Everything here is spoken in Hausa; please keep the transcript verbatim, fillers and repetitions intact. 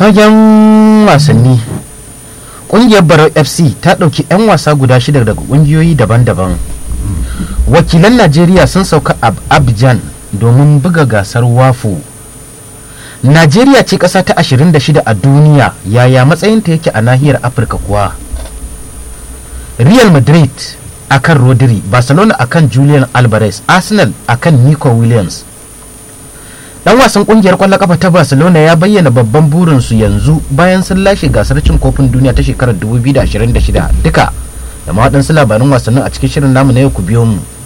fagen wasanni, ƙungiyar Barau F C ta ɗauki 'yan wasa guda shida daga ƙungiyoyi daban-daban. Wakilan Najeriya sun sauka a Abidjan domin buga gasar wafo. Najeriya ce ƙasa ta ashirin da shida a duniya, yaya matsayinta yake a nahiyar Afirka kuwa? Real Madrid akan Rodri, Barcelona akan Julian Alvarez, Arsenal akan Nico Williams. Dan wasan kungiyar kwallon kafa ta Barcelona ya bayyana babban burinsu yanzu bayan sun lashe gasar cin kofin duniya ta shekarar dubu biyu da ashirin da shida. Duka da ma waɗansu labarin wasannin a cikin shirin namu na yau, ku biyo mu.